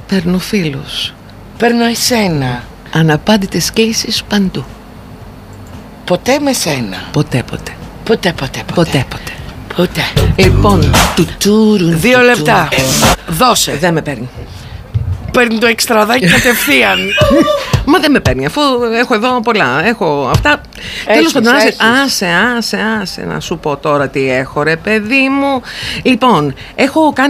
Παίρνω φίλους. Παίρνω εσένα. Αναπάντητες κλήσεις παντού. Ποτέ με σένα. Ποτέ. Λοιπόν, 2 λεπτά. Δώσε. δεν με παίρνει. Παίρνει το εξτραδάκι κατευθείαν. Μα δεν με παίρνει, αφού έχω εδώ πολλά. Έχω αυτά. Τέλος πάντων, άσε να σου πω τώρα τι έχω, ρε παιδί μου. Λοιπόν, έχω κάνει